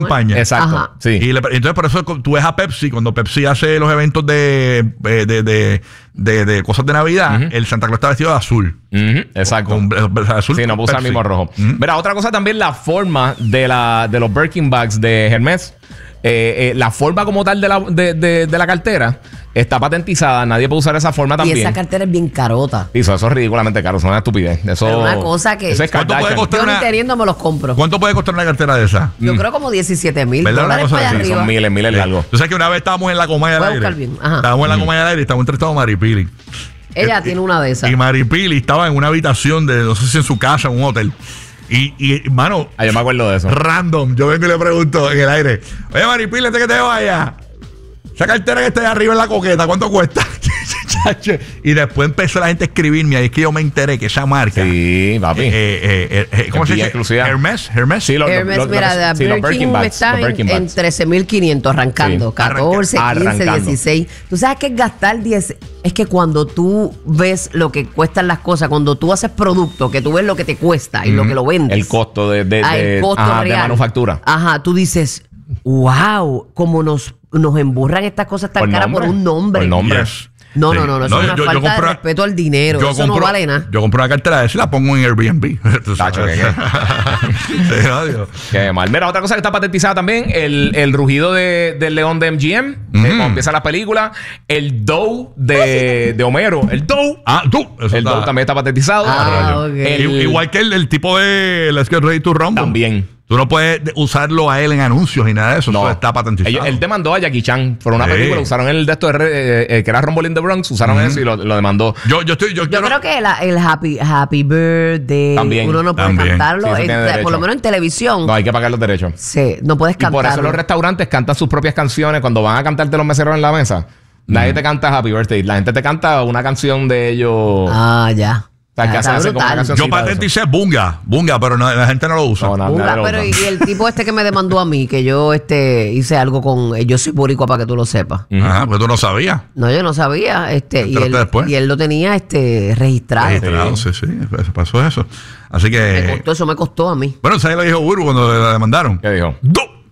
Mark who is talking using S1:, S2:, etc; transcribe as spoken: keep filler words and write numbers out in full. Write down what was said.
S1: campaña.
S2: Exacto.
S3: Ajá.
S2: Sí.
S1: Y le- entonces por eso tú ves a Pepsi, cuando Pepsi hace los eventos de, de, de, de, de- de cosas de Navidad,
S2: Ujú.
S1: el Santa Claus está vestido de azul.
S2: Ujú, exacto.
S1: Con, con- azul
S2: Sí, no
S1: con
S2: puso el
S1: Pepsi.
S2: mismo rojo.
S1: Ujú.
S2: Mira, otra cosa también, la forma de, la, de los Birkin bags de Hermes. Eh, eh, la forma como tal de la, de, de, de la cartera está patentizada. Nadie puede usar esa forma
S3: Y
S2: también.
S3: esa cartera es bien carota.
S2: Eso, eso es ridículamente caro. Eso es una estupidez. Eso,
S3: Pero una cosa que-
S2: Eso es
S1: ¿Cuánto puede
S2: Kardashian.
S1: costar?
S3: Yo ni
S1: una-
S3: teniendo me los compro.
S1: ¿Cuánto puede costar una cartera de esa?
S3: Yo creo como diecisiete mil
S1: ¿Verdad? Una
S3: dólares
S1: cosa
S3: para allá
S1: así,
S2: Sí,
S3: arriba.
S2: son miles, miles largos.
S1: Tú sabes que una vez estábamos en la Comay del
S3: Voy a
S1: Aire.
S3: buscar bien. Ajá.
S1: Estábamos en la Comay del Aire y estábamos entrevistando a Maripili.
S3: Ella
S1: Eh,
S3: tiene una de esas.
S1: Y Maripili estaba en una habitación de, no sé si en su casa, en un hotel. Y, y mano,
S2: Ah, yo me acuerdo de eso.
S1: random, yo vengo y le pregunto en el aire: oye, Maripili, antes que te vaya, esa cartera que está ahí arriba en la coqueta, ¿cuánto cuesta? Y después empezó la gente a escribirme. Ahí es que yo me enteré que esa marca.
S2: Sí, papi.
S1: eh, eh, eh, eh, ¿Cómo
S2: Es
S1: se
S2: bien
S1: dice?
S2: exclusiva.
S1: Hermes, Hermes.
S2: Sí, lo- lo-
S3: Hermes,
S2: lo- lo-
S3: mira, la
S2: sí, los
S3: Birkin
S2: Birkin bags,
S3: está
S2: los
S3: en,
S2: Birkin
S3: en
S2: bags.
S3: trece mil quinientos arrancando.
S2: Sí.
S3: catorce, quince,
S2: Arrancando.
S3: dieciséis. Tú sabes que gastar diez. Es que cuando tú ves lo que cuestan las cosas, cuando tú haces producto, que tú ves lo que te cuesta y lo que lo vendes.
S2: El costo de, de,
S3: Ah, el
S2: de-
S3: costo
S2: ajá, de
S3: real.
S2: manufactura.
S3: Ajá, tú dices, wow, como nos, nos emburran estas cosas tan
S2: Por
S3: caras
S2: nombre.
S3: por un nombre.
S2: Por nombre.
S1: Yes.
S3: No,
S1: Sí.
S3: no, no, no, eso
S1: No,
S3: es
S1: yo-
S3: una
S1: yo
S3: falta
S1: compro-
S3: de respeto al dinero.
S1: Yo
S3: Eso no
S1: compro-
S3: vale nada.
S1: Yo compro una cartera de esa y la pongo en Airbnb. Tú sabes.
S2: Tacho, ¿qué, qué?
S1: Sí, no, digo.
S2: Qué mal. Mira, otra cosa que está patentizada también, el, el rugido de, del león de M G M,
S1: Ujú.
S2: eh, cuando empieza la película, el Doe de, de Homero, el Doe.
S1: Ah, tú. Eso
S2: El
S1: está-
S2: Doe también está patentizado.
S3: Ah, ok.
S2: El-
S1: I- Igual que el, el tipo de Let's Get Ready to Rumble.
S2: También.
S1: Tú no puedes de- usarlo a él en anuncios ni nada de eso.
S2: No.
S1: Eso está patentizado.
S2: Ellos- él demandó a Jackie Chan por una
S1: Sí.
S2: película. Usaron el de esto de, re- eh, eh, que era Rumble in the Bronx. Usaron eso y lo, lo demandó.
S1: Yo, yo estoy. Yo,
S3: Yo
S1: quiero-
S3: creo que la- el happy, happy Birthday,
S2: También,
S3: uno no puede
S1: también.
S3: cantarlo.
S2: Sí, eso
S3: en-
S2: tiene derecho.
S3: por lo menos en televisión.
S2: No, hay que pagar los derechos.
S3: Sí, no puedes
S2: Y por eso
S3: cantarlo.
S2: los restaurantes cantan sus propias canciones cuando van a cantarte los meseros en la mesa. Nadie te canta Happy Birthday. La gente te canta una canción de ellos.
S3: Ah, ya.
S2: O sea, que
S3: Ah,
S2: hacen
S3: está
S2: así como una
S3: brutal.
S2: canción.
S1: Yo
S2: Sí, para
S1: patenticé Bunga. Bunga, pero no- la gente no lo usa.
S2: No, no,
S3: Bunga,
S2: nadie lo
S3: pero y,
S2: usa.
S3: y el tipo este que me demandó a mí, que yo este hice algo con. eh, Yo soy boricua para que tú lo sepas.
S1: Ajá, pues tú no sabías.
S3: No, yo no sabía. Este, y,
S1: Enteraste
S3: él,
S1: después.
S3: y él lo tenía este registrado.
S1: Registrado, sí, sí. Pues pasó eso. Así
S3: Me
S1: que.
S3: costó, eso me costó a mí.
S1: Bueno, ¿sabes lo que dijo Uru cuando la demandaron?
S2: ¿Qué dijo?
S1: ¡Do!